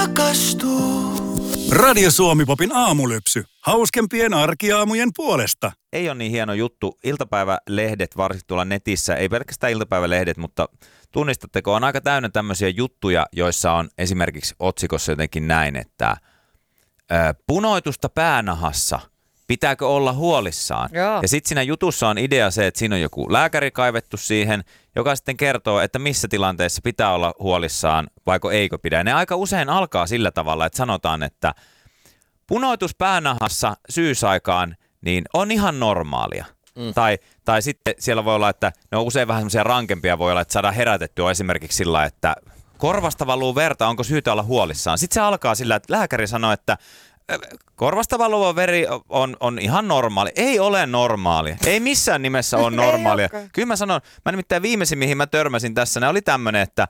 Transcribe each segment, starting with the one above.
rakastuu. Radio Suomi-popin aamulypsy. Hauskempien arkiaamujen puolesta. Ei ole niin hieno juttu. Iltapäivälehdet, varsinkin tuolla netissä, ei pelkästään iltapäivälehdet, mutta tunnistatteko, on aika täynnä tämmöisiä juttuja, joissa on esimerkiksi otsikossa jotenkin näin, että punoitusta päänahassa. Pitääkö olla huolissaan? Joo. Ja sitten siinä jutussa on idea se, että siinä on joku lääkäri kaivettu siihen, joka sitten kertoo, että missä tilanteessa pitää olla huolissaan, vaiko eikö pidä. Ja ne aika usein alkaa sillä tavalla, että sanotaan, että punoitus päänahassa syysaikaan niin on ihan normaalia. Tai sitten siellä voi olla, että ne on usein vähän semmoisia rankempia, voi olla, että saadaan herätettyä esimerkiksi sillä, että korvasta valuu verta, onko syytä olla huolissaan. Sitten se alkaa sillä, että lääkäri sanoo, että korvasta valuva veri on ihan normaali. Ei ole normaalia. Ei missään nimessä ole normaalia. Kyllä mä nimittäin viimeisin, mihin mä törmäsin tässä, ne oli tämmönen, että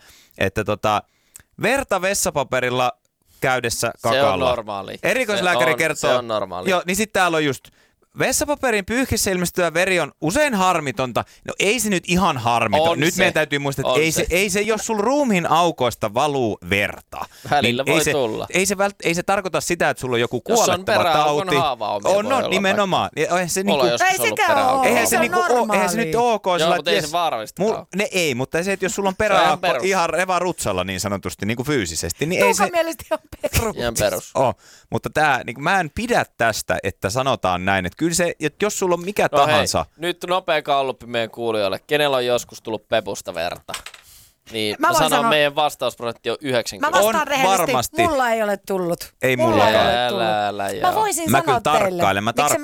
verta vessapaperilla käydessä kakalla. Se on normaali. Erikoislääkäri kertoo. Se on normaali. Joo, niin sitten täällä on just vessapaperin pyyhkissä ilmestyvä veri on usein harmitonta. No ei se nyt ihan harmiton. On nyt se. meidän täytyy muistaa, että ei se, jos sul ruumiin aukoista valuu verta. Välillä niin voi tulla. Ei se tarkoita sitä, että sulla on joku kuolettava tauti. Jos on haava, on nimenomaan. Eihän se niinku, eihän se nyt ok. Joo, mutta ei se vaarallista ole. Ei, mutta se, että jos sulla on peräaukko ihan evarutsalla niin sanotusti, niin kuin fyysisesti, niin ei se... mielestä ihan perus. Mutta tää, niin mä en pidä tästä, että sanotaan näin, että kyllä se, että jos sulla on mikä tahansa... Hei, nyt nopea galluppi meidän kuulijoille. Kenellä on joskus tullut pepusta verta? Niin, mä sanon, meidän vastausprosentti on 90. Mä vastaan rehellisesti, mulla ei ole tullut. Ei mullakaan. Mä voisin sanoa teille.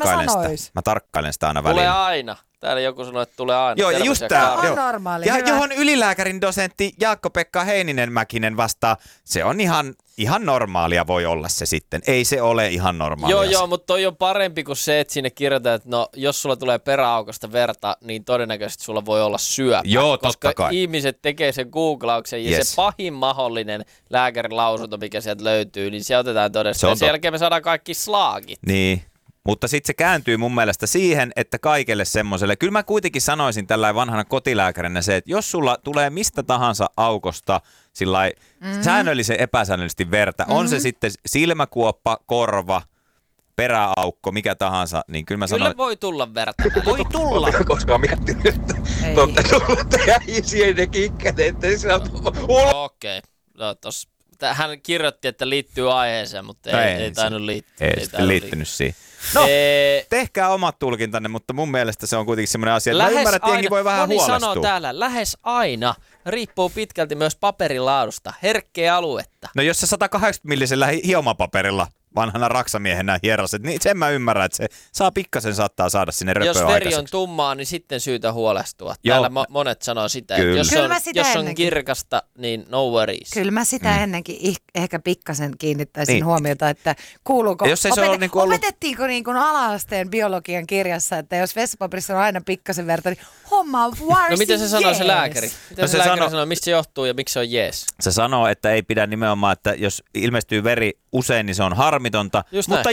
Mä tarkkailen sitä aina välillä. Tulee aina. Täällä joku sanoi, että tulee aina. Joo, ja just tää. On normaali. Ja johon ylilääkärin dosentti Jaakko-Pekka Heininen-Mäkinen vastaa, se on ihan normaalia voi olla se sitten. Ei se ole ihan normaalia. Joo, mutta toi on parempi kuin se, että sinne kirjoitetaan, että no, jos sulla tulee peräaukosta verta, niin todennäköisesti sulla voi olla syöpä. Joo, koska ihmiset tekee sen googlauksen ja se pahin mahdollinen lääkärin lausunto, mikä sieltä löytyy, niin se otetaan todesta. Ja sen jälkeen me saadaan kaikki slaagit. Niin. Mutta sitten se kääntyy mun mielestä siihen, että kaikelle semmoiselle, kyllä mä kuitenkin sanoisin tällainen vanhana kotilääkärinä se, että jos sulla tulee mistä tahansa aukosta sillai säännöllisen epäsäännöllisesti verta, on se sitten silmäkuoppa, korva, peräaukko, mikä tahansa, niin kyllä mä sanon... Kyllä voi tulla verta. Voi tulla! Mä koskaan miettinyt, että tullut ja isiä kikkäneet, ettei sinä Okei. No tossa. Hän kirjoitti, että liittyy aiheeseen, mutta ei tainnut liittyä. Ei sitten liittynyt siihen. No, tehkää omat tulkintanne, mutta mun mielestä se on kuitenkin semmoinen asia, että mä ymmärrän, että jengi voi vähän huolestua. Moni sanoo täällä, lähes aina riippuu pitkälti myös paperin laadusta, herkkeä aluetta. No jos se 180-millisellä hiomapaperilla vanhana raksamiehenä hieroset, niin sen mä ymmärrän, että se saattaa saada sinne röpöä aikaiseksi. aikaiseksi. Jos veri on tummaa, niin sitten syytä huolestua. Täällä monet sanoo sitä, että jos on kirkasta, niin no worries. Kyllä mä sitä ennenkin ehkä pikkasen kiinnittäisin huomiota, että kuuluuko, opetettiinko niin kuin ala-asteen biologian kirjassa, että jos vessapaperissa on aina pikkasen verta, niin homma on varsin No miten se sanoo se lääkäri? Miten se lääkäri sanoo, mistä se johtuu ja miksi se on jees? Se sanoo, että ei pidä nimenomaan, että jos ilmestyy veri usein, niin se on harmitonta, mutta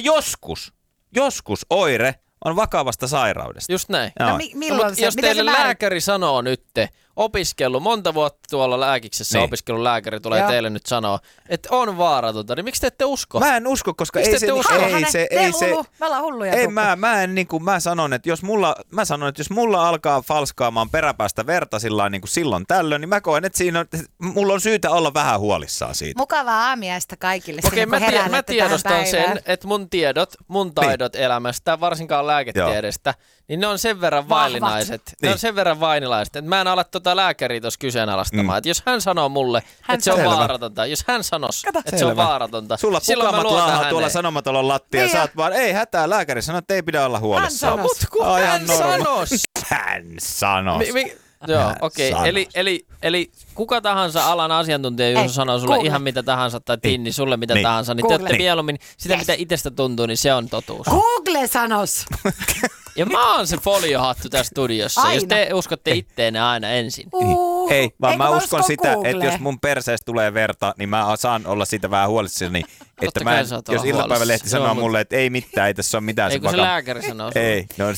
joskus oire on vakavasta sairaudesta. Just näin. No, milloin jos teille lääkäri sanoo nytte, opiskellut, monta vuotta tuolla lääkiksessä opiskellut lääkäri tulee teille nyt sanoa, että on vaaratonta, niin miksi te ette usko? Mä en usko, koska Me ollaan hulluja. Mä sanon, että jos mulla alkaa falskaamaan peräpäästä verta silloin tällöin, niin mä koen, että mulla on syytä olla vähän huolissaan siitä. Mukavaa aamiaista kaikille. Okei, mä tiedostan sen, että mun taidot elämästä, varsinkaan lääketiedestä, niin ne on sen verran vaillinaiset. Ne on sen verran vainilaiset, että mä en ala lääkäriä tuossa kyseenalaistamaan. Että jos hän sanoo mulle, että se on vaaratonta, jos hän sanoisi, että se on vaaratonta, sulla pukamat laahaa tuolla Sanomatalon lattia, ja sä oot vaan, ei hätää, lääkäri sanoo, että ei pidä olla huolissaan. Mutta kun hän sanoisi. Hän sanoisi. Joo, okei. Eli kuka tahansa alan asiantuntija, jos sanoo sulle ihan mitä tahansa tai Tinni sulle mitä tahansa, niin te olette mieluummin sitä, mitä itsestä tuntuu, niin se on totuus. Google sanos! Ja mä oon se foliohattu tässä studiossa, aina. Jos te uskotte itteenne aina ensin. Ei, vaan mä uskon sitä, että jos mun perseestä tulee verta, niin mä saan olla siitä vähän huolissani. Että jos iltapäivälehti sanoo mulle, että ei mitään, ei tässä ole mitään. Ei kun se lääkäri sanoo. Ei, no